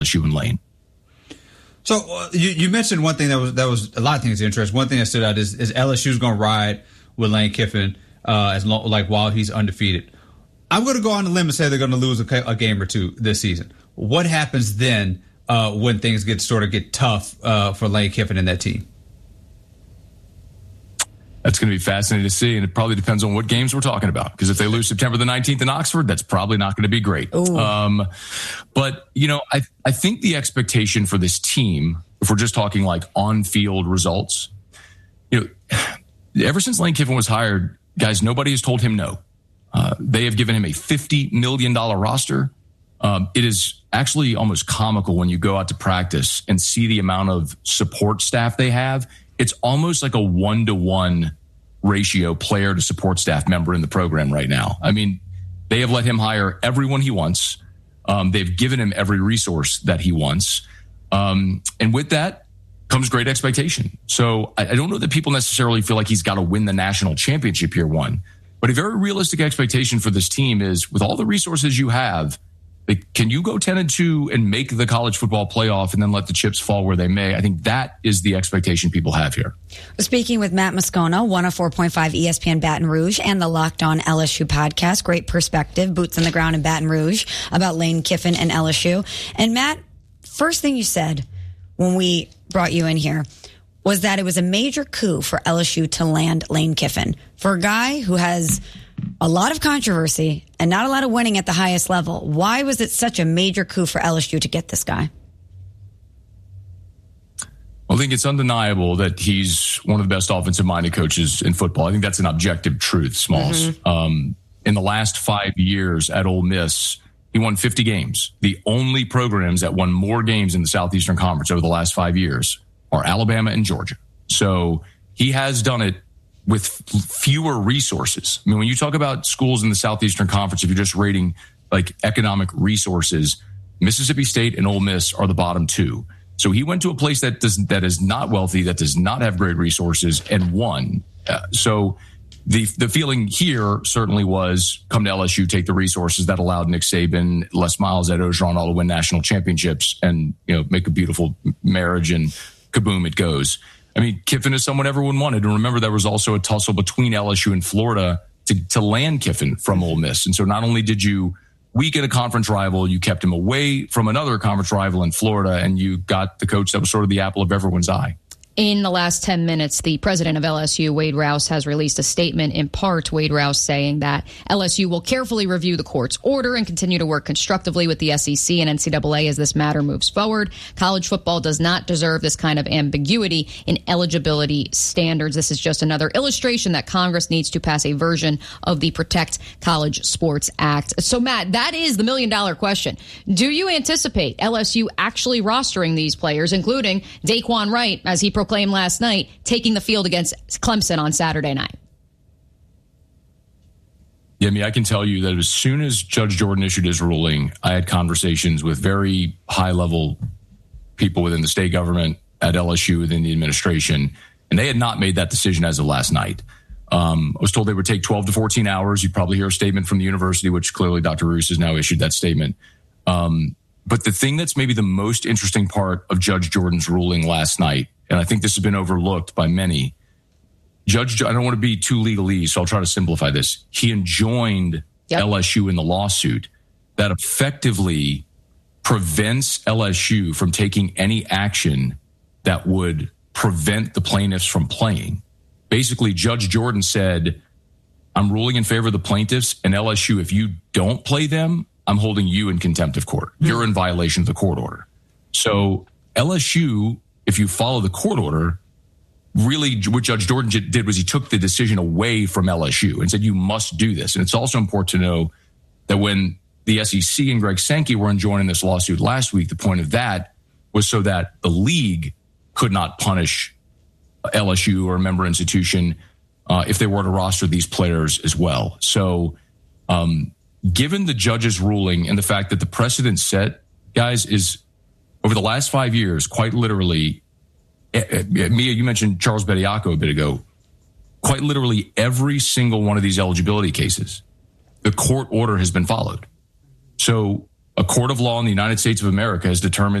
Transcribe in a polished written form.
LSU and Lane. So you mentioned one thing that was a lot of things interesting. One thing that stood out is LSU's going to ride with Lane Kiffin while he's undefeated. I'm going to go on the limb and say they're going to lose a game or two this season. What happens then when things get tough for Lane Kiffin and that team? That's going to be fascinating to see, and it probably depends on what games we're talking about. Because if they lose September the 19th in Oxford, that's probably not going to be great. But, I think the expectation for this team, if we're just talking like on-field results, ever since Lane Kiffin was hired, guys, nobody has told him no. They have given him a $50 million roster. It is actually almost comical when you go out to practice and see the amount of support staff they have. It's almost like a 1-to-1 ratio player to support staff member in the program right now. I mean, they have let him hire everyone he wants. They've given him every resource that he wants. And with that comes great expectation. So I don't know that people necessarily feel like he's got to win the national championship year one. But a very realistic expectation for this team is, with all the resources you have, can you go 10-2 and make the college football playoff and then let the chips fall where they may? I think that is the expectation people have here. Speaking with Matt Moscona, 104.5 ESPN Baton Rouge and the Locked On LSU podcast. Great perspective, boots on the ground in Baton Rouge about Lane Kiffin and LSU. And Matt, first thing you said when we brought you in here was that it was a major coup for LSU to land Lane Kiffin. For a guy who has a lot of controversy and not a lot of winning at the highest level, why was it such a major coup for LSU to get this guy? I think it's undeniable that he's one of the best offensive-minded coaches in football. I think that's an objective truth, Smalls. Mm-hmm. In the last 5 years at Ole Miss, he won 50 games. The only programs that won more games in the Southeastern Conference over the last 5 years are Alabama and Georgia. So he has done it with fewer resources. I mean, when you talk about schools in the Southeastern Conference, if you're just rating like economic resources, Mississippi State and Ole Miss are the bottom two. So he went to a place that is not wealthy, that does not have great resources, and won. So the feeling here certainly was, come to LSU, take the resources that allowed Nick Saban, Les Miles, Ed Orgeron all to win national championships, and make a beautiful marriage, and kaboom, it goes. I mean, Kiffin is someone everyone wanted. And remember, there was also a tussle between LSU and Florida to land Kiffin from Ole Miss. And so not only did you weaken a conference rival, you kept him away from another conference rival in Florida, and you got the coach that was sort of the apple of everyone's eye. In the last 10 minutes, the president of LSU, Wade Rouse, has released a statement, in part Wade Rouse saying that LSU will carefully review the court's order and continue to work constructively with the SEC and NCAA as this matter moves forward. College football does not deserve this kind of ambiguity in eligibility standards. This is just another illustration that Congress needs to pass a version of the Protect College Sports Act. So, Matt, that is the million-dollar question. Do you anticipate LSU actually rostering these players, including Daquan Wright, as he proclaimed last night, taking the field against Clemson on Saturday night? Yeah, I mean, I can tell you that as soon as Judge Jordan issued his ruling, I had conversations with very high-level people within the state government, at LSU, within the administration, and they had not made that decision as of last night. I was told they would take 12 to 14 hours. You'd probably hear a statement from the university, which clearly Dr. Roos has now issued that statement. But the thing that's maybe the most interesting part of Judge Jordan's ruling last night, and I think this has been overlooked by many, I don't want to be too legalese, so I'll try to simplify this. He enjoined LSU in the lawsuit that effectively prevents LSU from taking any action that would prevent the plaintiffs from playing. Basically, Judge Jordan said, I'm ruling in favor of the plaintiffs, and LSU, if you don't play them, I'm holding you in contempt of court. You're in violation of the court order. So LSU, if you follow the court order, really what Judge Jordan did was he took the decision away from LSU and said, you must do this. And it's also important to know that when the SEC and Greg Sankey were enjoining this lawsuit last week, the point of that was so that the league could not punish LSU or a member institution if they were to roster these players as well. So given the judge's ruling and the fact that the precedent set, guys, is over the last 5 years, quite literally, Mia, you mentioned Charles Bediako a bit ago, quite literally every single one of these eligibility cases, the court order has been followed. So a court of law in the United States of America has determined